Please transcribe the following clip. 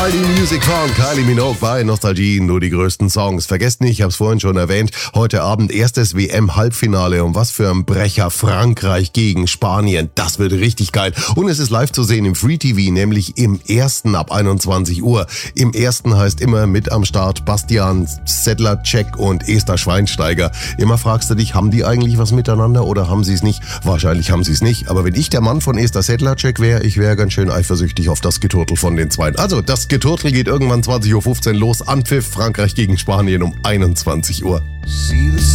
Party Music von Kylie Minogue bei Nostalgie, nur die größten Songs. Vergesst nicht, ich habe es vorhin schon erwähnt, heute Abend erstes WM-Halbfinale und was für ein Brecher, Frankreich gegen Spanien. Das wird richtig geil. Und es ist live zu sehen im Free TV, nämlich im ersten ab 21 Uhr. Im ersten heißt immer mit am Start Bastian Sedlacek und Esther Schweinsteiger. Immer fragst du dich, haben die eigentlich was miteinander oder haben sie es nicht? Wahrscheinlich haben sie es nicht. Aber wenn ich der Mann von Esther Sedlacek wäre, ich wäre ganz schön eifersüchtig auf das Geturtel von den Zweien. Also, das Geturtel geht irgendwann 20.15 Uhr los. Anpfiff Frankreich gegen Spanien um 21 Uhr.